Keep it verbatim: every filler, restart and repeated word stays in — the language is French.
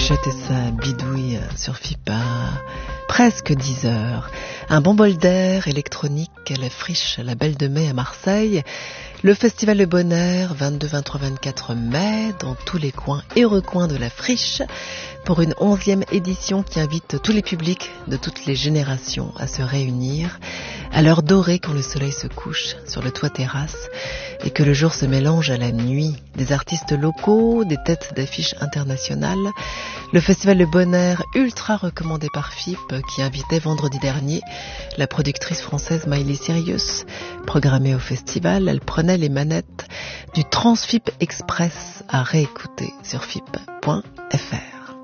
chuchote et ça bidouille sur FIPA. Presque dix heures. Un bon bol d'air électronique à la Friche, la Belle de Mai à Marseille. Le Festival Le Bon Air, vingt-deux, vingt-trois, vingt-quatre mai, dans tous les coins et recoins de la Friche, pour une onzième édition qui invite tous les publics de toutes les générations à se réunir à l'heure dorée quand le soleil se couche sur le toit terrasse et que le jour se mélange à la nuit. Des artistes locaux, des têtes d'affiches internationales. Le Festival Le Bon Air, ultra recommandé par F I P, qui invitait vendredi dernier la productrice française Miley Cyrus. Programmée au festival, elle prenait les manettes du Transfip Express à réécouter sur F I P point F R.